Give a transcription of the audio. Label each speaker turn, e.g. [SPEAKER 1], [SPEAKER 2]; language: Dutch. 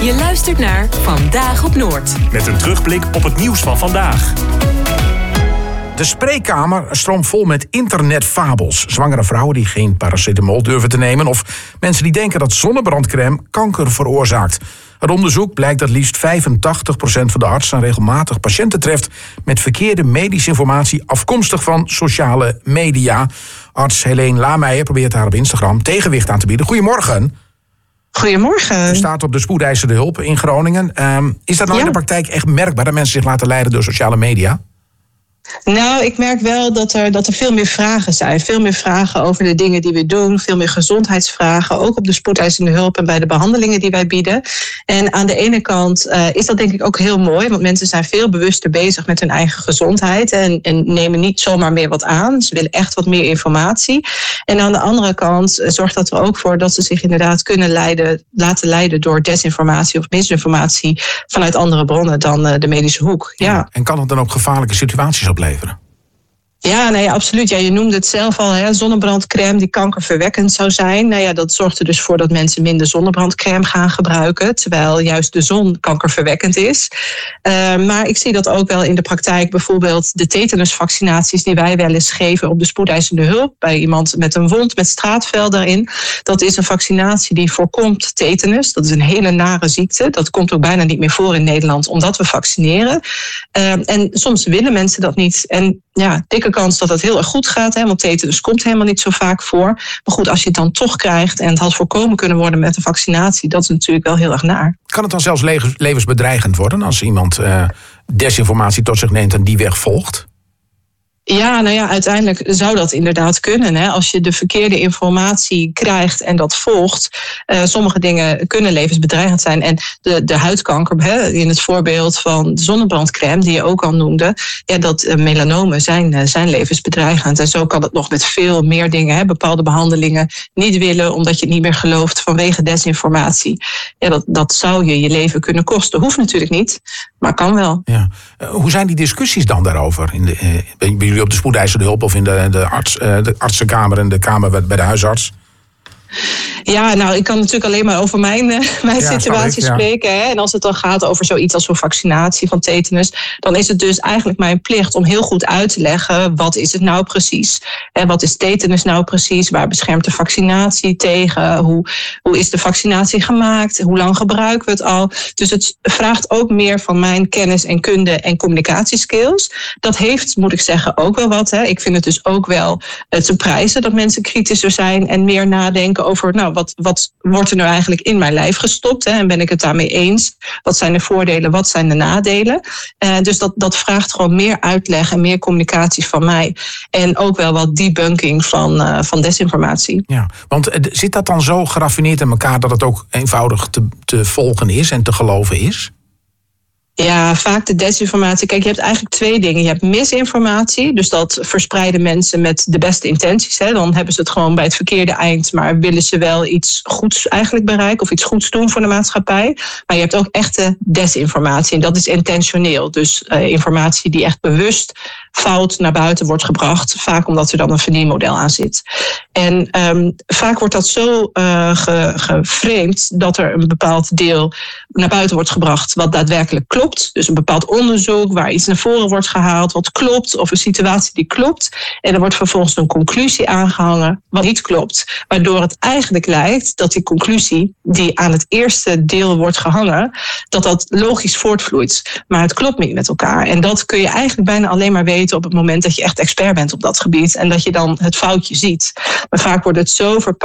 [SPEAKER 1] Je luistert naar Vandaag op Noord.
[SPEAKER 2] Met een terugblik op het nieuws van vandaag.
[SPEAKER 3] De spreekkamer stroomt vol met internetfabels. Zwangere vrouwen die geen paracetamol durven te nemen, of mensen die denken dat zonnebrandcrème kanker veroorzaakt. Uit onderzoek blijkt dat liefst 85% van de artsen regelmatig patiënten treft met verkeerde medische informatie afkomstig van sociale media. Arts Helene Lameijer probeert daar op Instagram tegenwicht aan te bieden. Goedemorgen.
[SPEAKER 4] Goedemorgen.
[SPEAKER 3] U staat op de spoedeisende hulp in Groningen. Is dat nou in de praktijk echt merkbaar dat mensen zich laten leiden door sociale media?
[SPEAKER 4] Nou, ik merk wel dat er veel meer vragen zijn. Veel meer vragen over de dingen die we doen. Veel meer gezondheidsvragen. Ook op de spoedeisende hulp en bij de behandelingen die wij bieden. En aan de ene kant is dat denk ik ook heel mooi. Want mensen zijn veel bewuster bezig met hun eigen gezondheid. En nemen niet zomaar meer wat aan. Ze willen echt wat meer informatie. En aan de andere kant zorgt dat er ook voor dat ze zich inderdaad kunnen laten leiden door desinformatie of misinformatie vanuit andere bronnen dan de medische hoek. Ja.
[SPEAKER 3] En kan het dan ook gevaarlijke situaties opleveren?
[SPEAKER 4] Ja, nee, absoluut. Ja, je noemde het zelf al, hè, zonnebrandcrème die kankerverwekkend zou zijn. Nou ja, dat zorgt er dus voor dat mensen minder zonnebrandcrème gaan gebruiken, terwijl juist de zon kankerverwekkend is. Maar ik zie dat ook wel in de praktijk. Bijvoorbeeld de tetanusvaccinaties die wij wel eens geven op de spoedeisende hulp bij iemand met een wond met straatvel daarin. Dat is een vaccinatie die voorkomt tetanus. Dat is een hele nare ziekte. Dat komt ook bijna niet meer voor in Nederland, omdat we vaccineren. En soms willen mensen dat niet. En ja, dikke kans dat het heel erg goed gaat, hè, want tetanus komt helemaal niet zo vaak voor. Maar goed, als je het dan toch krijgt en het had voorkomen kunnen worden met een vaccinatie, dat is natuurlijk wel heel erg naar.
[SPEAKER 3] Kan het dan zelfs levensbedreigend worden als iemand desinformatie tot zich neemt en die weg volgt?
[SPEAKER 4] Ja, nou ja, uiteindelijk zou dat inderdaad kunnen. Hè. Als je de verkeerde informatie krijgt en dat volgt. Sommige dingen kunnen levensbedreigend zijn. En de huidkanker, hè, in het voorbeeld van de zonnebrandcrème die je ook al noemde. Ja, dat melanomen zijn levensbedreigend. En zo kan het nog met veel meer dingen. Hè, bepaalde behandelingen niet willen omdat je het niet meer gelooft vanwege desinformatie. Ja, dat zou je leven kunnen kosten. Hoeft natuurlijk niet, maar kan wel.
[SPEAKER 3] Ja. Hoe zijn die discussies dan daarover? Bij jullie op de spoedeisende hulp of in de artsenkamer en de kamer bij de huisarts?
[SPEAKER 4] Ja, nou, ik kan natuurlijk alleen maar over mijn situatie spreken. Hè? En als het dan gaat over zoiets als zo'n vaccinatie van tetanus, dan is het dus eigenlijk mijn plicht om heel goed uit te leggen, wat is het nou precies? En wat is tetanus nou precies? Waar beschermt de vaccinatie tegen? Hoe is de vaccinatie gemaakt? Hoe lang gebruiken we het al? Dus het vraagt ook meer van mijn kennis en kunde en communicatieskills. Dat heeft, moet ik zeggen, ook wel wat. Hè? Ik vind het dus ook wel te prijzen dat mensen kritischer zijn en meer nadenken over, nou, wat wordt er nou eigenlijk in mijn lijf gestopt? Hè? En ben ik het daarmee eens? Wat zijn de voordelen? Wat zijn de nadelen? Dus dat vraagt gewoon meer uitleg en meer communicatie van mij. En ook wel wat debunking van desinformatie.
[SPEAKER 3] Ja, want zit dat dan zo geraffineerd in elkaar dat het ook eenvoudig te volgen is en te geloven is?
[SPEAKER 4] Ja, vaak de desinformatie. Kijk, je hebt eigenlijk twee dingen. Je hebt misinformatie, dus dat verspreiden mensen met de beste intenties. Hè. Dan hebben ze het gewoon bij het verkeerde eind, maar willen ze wel iets goeds eigenlijk bereiken of iets goeds doen voor de maatschappij. Maar je hebt ook echte desinformatie en dat is intentioneel. Dus informatie die echt bewust fout naar buiten wordt gebracht, vaak omdat er dan een verdienmodel aan zit. En vaak wordt dat zo geframed dat er een bepaald deel naar buiten wordt gebracht wat daadwerkelijk klopt. Dus een bepaald onderzoek waar iets naar voren wordt gehaald wat klopt, of een situatie die klopt. En er wordt vervolgens een conclusie aangehangen wat niet klopt. Waardoor het eigenlijk lijkt dat die conclusie die aan het eerste deel wordt gehangen, dat logisch voortvloeit. Maar het klopt niet met elkaar. En dat kun je eigenlijk bijna alleen maar weten op het moment dat je echt expert bent op dat gebied. En dat je dan het foutje ziet. Maar vaak wordt het zo verpakt